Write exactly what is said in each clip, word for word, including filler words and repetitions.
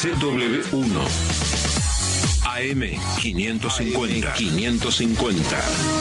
C W uno. A M quinientos cincuenta. quinientos cincuenta.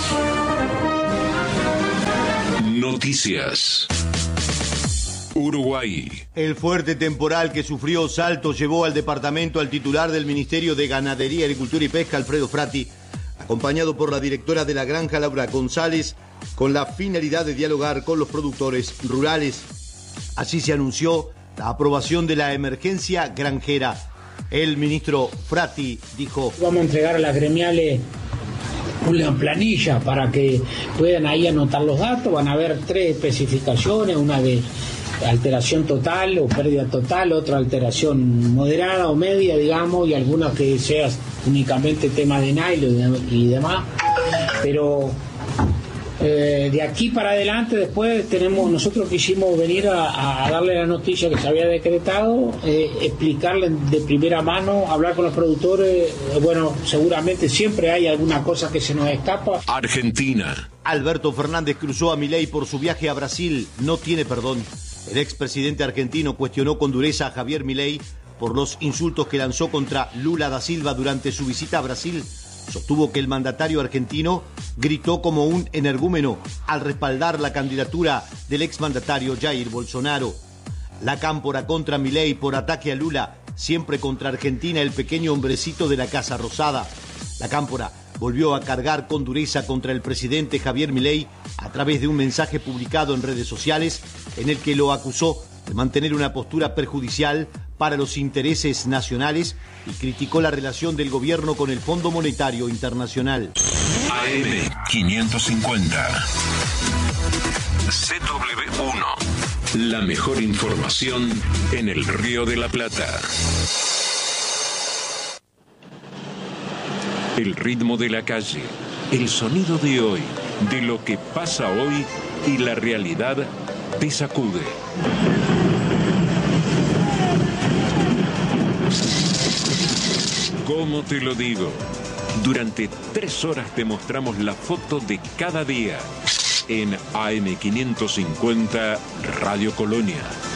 Noticias. Uruguay. El fuerte temporal que sufrió Salto llevó al departamento al titular del Ministerio de Ganadería, Agricultura y Pesca, Alfredo Frati, acompañado por la directora de la granja, Laura González, con la finalidad de dialogar con los productores rurales. Así se anunció la aprobación de la emergencia granjera. El ministro Frati dijo: vamos a entregar a las gremiales una planilla para que puedan ahí anotar los datos. Van a haber tres especificaciones, una de alteración total o pérdida total, otra alteración moderada o media, digamos, y algunas que sea únicamente tema de nylon y demás. Pero eh, de aquí para adelante, después tenemos, nosotros quisimos venir a, a darle la noticia que se había decretado, eh, explicarle de primera mano, hablar con los productores. Eh, bueno, seguramente siempre hay alguna cosa que se nos escapa. Argentina. Alberto Fernández cruzó a Milei por su viaje a Brasil. No tiene perdón. El expresidente argentino cuestionó con dureza a Javier Milei por los insultos que lanzó contra Lula da Silva durante su visita a Brasil. Sostuvo que el mandatario argentino gritó como un energúmeno al respaldar la candidatura del exmandatario Jair Bolsonaro. La cámpora contra Milei por ataque a Lula, siempre contra Argentina el pequeño hombrecito de la Casa Rosada. La cámpora volvió a cargar con dureza contra el presidente Javier Milei a través de un mensaje publicado en redes sociales en el que lo acusó de mantener una postura perjudicial para los intereses nacionales y criticó la relación del gobierno con el Fondo Monetario Internacional. A M quinientos cincuenta. C W uno. La mejor información en el Río de la Plata. El ritmo de la calle, el sonido de hoy, de lo que pasa hoy y la realidad te sacude. ¿Cómo te lo digo? Durante tres horas te mostramos la foto de cada día en A M quinientos cincuenta Radio Colonia.